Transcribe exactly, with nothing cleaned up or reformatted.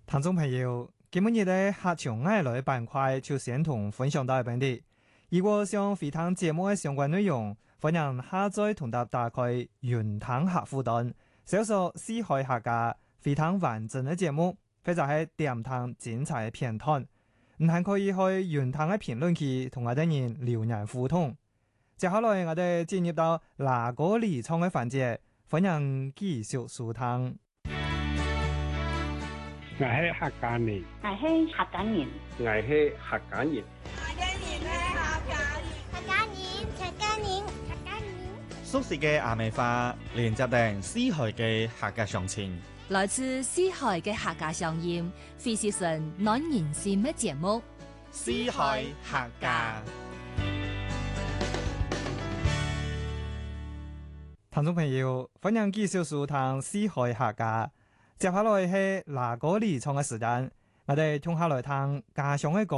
聽眾朋友，今日嘅客場愛來板塊就先同分享到一邊啲。如果想回聽節目嘅相關內容，歡迎下載同搭打開雲聽客戶端，搜索四海客家，回聽完整嘅節目，或者係點聽精彩嘅片段。唔係可以去雲聽嘅評論區同我哋人留言互動。接下來我哋進入到哪個理倉嘅環節，歡迎繼續收聽。 我係客家人， 我係客家人， 我係客家人， 客家人係客家人， 客家人，客家人，客家人。 熟悉嘅亞美花，連接定四海嘅客家鄉親， 來自四海嘅客家鄉音，非是純暖人心嘅節目。 四海客家， 聽眾朋友，歡迎繼續收聽四海客家。接下來係哪個理倉嘅時間，我哋從下來聽家鄉嘅歌。